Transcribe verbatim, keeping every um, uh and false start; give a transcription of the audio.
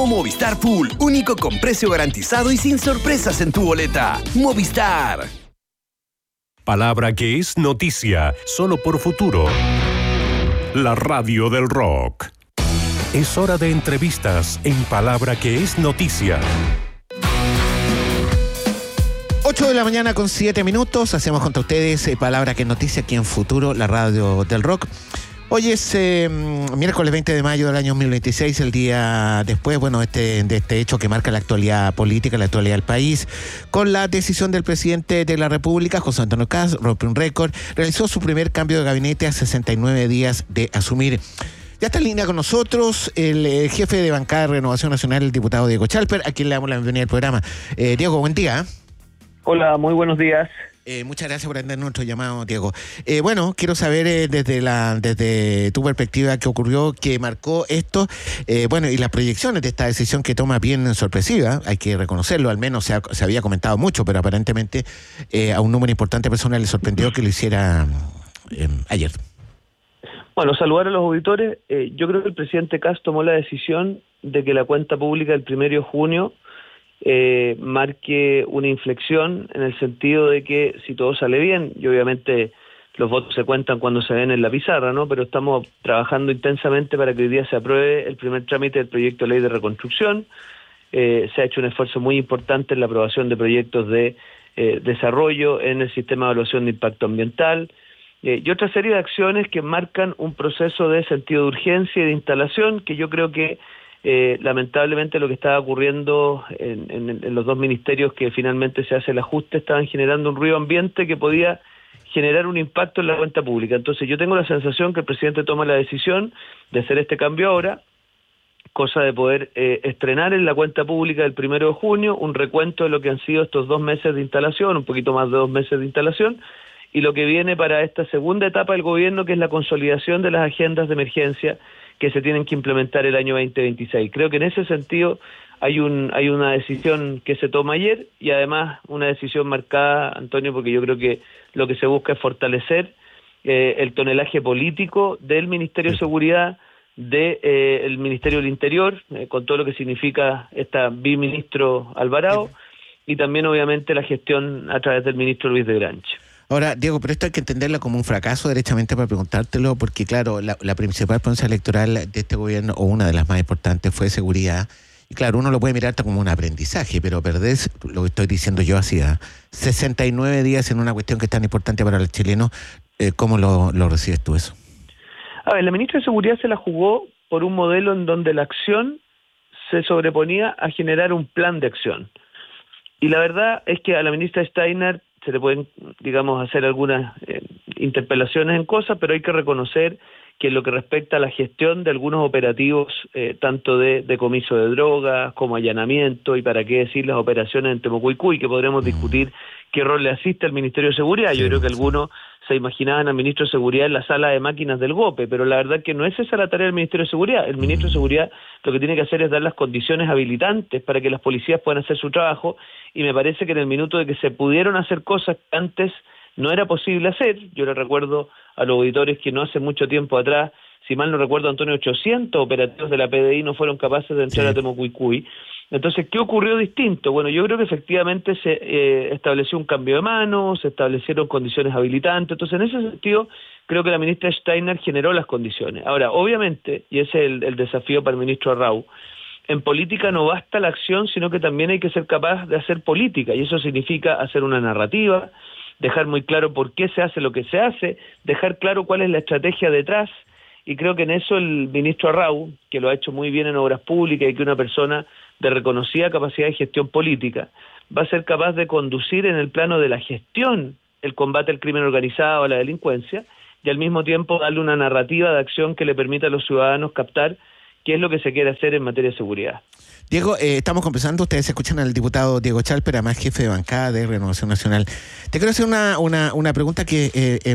Movistar Full, único con precio garantizado y sin sorpresas en tu boleta. Movistar. Palabra que es noticia, solo por Futuro. La radio del rock. Es hora de entrevistas en Palabra que es noticia. ocho de la mañana con siete minutos. Hacemos contra ustedes eh, Palabra que es noticia aquí en Futuro, la radio del rock. Hoy es eh, miércoles veinte de mayo del año dos mil veintiséis, el día después, bueno, este, de este hecho que marca la actualidad política, la actualidad del país, con la decisión del presidente de la República, José Antonio Kast, rompe un récord, realizó su primer cambio de gabinete a sesenta y nueve días de asumir. Ya está en línea con nosotros el eh, jefe de bancada de Renovación Nacional, el diputado Diego Chalper, a quien le damos la bienvenida al programa. Eh, Diego, buen día. Hola, muy buenos días. Eh, muchas gracias por atender nuestro llamado, Diego. Eh, bueno, quiero saber eh, desde la desde tu perspectiva qué ocurrió, qué marcó esto, eh, bueno, y las proyecciones de esta decisión que toma bien sorpresiva, hay que reconocerlo, al menos se, ha, se había comentado mucho, pero aparentemente eh, a un número importante de personas le sorprendió que lo hiciera eh, ayer. Bueno, saludar a los auditores. Eh, yo creo que el presidente Kast tomó la decisión de que la cuenta pública del primero de junio Eh, marque una inflexión en el sentido de que si todo sale bien, y obviamente los votos se cuentan cuando se ven en la pizarra, ¿no? Pero estamos trabajando intensamente para que hoy día se apruebe el primer trámite del proyecto de ley de reconstrucción. Eh, se ha hecho un esfuerzo muy importante en la aprobación de proyectos de eh, desarrollo en el sistema de evaluación de impacto ambiental eh, y otra serie de acciones que marcan un proceso de sentido de urgencia y de instalación que yo creo que Eh, lamentablemente lo que estaba ocurriendo en, en, en los dos ministerios que finalmente se hace el ajuste estaban generando un ruido ambiente que podía generar un impacto en la cuenta pública. Entonces yo tengo la sensación que el presidente toma la decisión de hacer este cambio ahora, cosa de poder eh, estrenar en la cuenta pública del primero de junio un recuento de lo que han sido estos dos meses de instalación, un poquito más de dos meses de instalación, y lo que viene para esta segunda etapa del gobierno, que es la consolidación de las agendas de emergencia que se tienen que implementar el año veinte veintiséis. Creo que en ese sentido hay un hay una decisión que se toma ayer y además una decisión marcada, Antonio, porque yo creo que lo que se busca es fortalecer eh, el tonelaje político del Ministerio de Seguridad, del de, eh, Ministerio del Interior, eh, con todo lo que significa esta biministro Alvarado, y también obviamente la gestión a través del ministro Luis de Grange. Ahora, Diego, pero esto hay que entenderlo como un fracaso derechamente para preguntártelo, porque claro, la, la principal propuesta electoral de este gobierno, o una de las más importantes, fue seguridad. Y claro, uno lo puede mirar como un aprendizaje, pero perder, lo que estoy diciendo yo así, ¿eh? sesenta y nueve días en una cuestión que es tan importante para los chilenos, eh, ¿cómo lo, lo recibes tú eso? A ver, la ministra de Seguridad se la jugó por un modelo en donde la acción se sobreponía a generar un plan de acción. Y la verdad es que a la ministra Steiner se le pueden, digamos, hacer algunas eh, interpelaciones en cosas, pero hay que reconocer que en lo que respecta a la gestión de algunos operativos, eh, tanto de decomiso de drogas como allanamiento, y para qué decir las operaciones en Temucuicui, que podremos discutir qué rol le asiste al Ministerio de Seguridad. Yo sí, creo que sí. Algunos se imaginaban al Ministro de Seguridad en la sala de máquinas del GOPE, pero la verdad que no es esa la tarea del Ministerio de Seguridad. El Ministro de Seguridad lo que tiene que hacer es dar las condiciones habilitantes para que las policías puedan hacer su trabajo, y me parece que en el minuto de que se pudieron hacer cosas que antes no era posible hacer, yo le recuerdo a los auditores que no hace mucho tiempo atrás, si mal no recuerdo, Antonio, ochocientos operativos de la P D I no fueron capaces de entrar sí. a Temucuicui. Entonces, ¿qué ocurrió distinto? Bueno, yo creo que efectivamente se eh, estableció un cambio de manos, se establecieron condiciones habilitantes. Entonces, en ese sentido, creo que la ministra Steiner generó las condiciones. Ahora, obviamente, y ese es el, el desafío para el ministro Arrau, en política no basta la acción, sino que también hay que ser capaz de hacer política, y eso significa hacer una narrativa, dejar muy claro por qué se hace lo que se hace, dejar claro cuál es la estrategia detrás, y creo que en eso el ministro Arrau, que lo ha hecho muy bien en obras públicas y que es una persona de reconocida capacidad de gestión política, va a ser capaz de conducir en el plano de la gestión el combate al crimen organizado, a la delincuencia, y al mismo tiempo darle una narrativa de acción que le permita a los ciudadanos captar qué es lo que se quiere hacer en materia de seguridad. Diego, eh, estamos conversando, ustedes escuchan al diputado Diego Chalper, además jefe de bancada de Renovación Nacional. Te quiero hacer una, una, una pregunta que eh,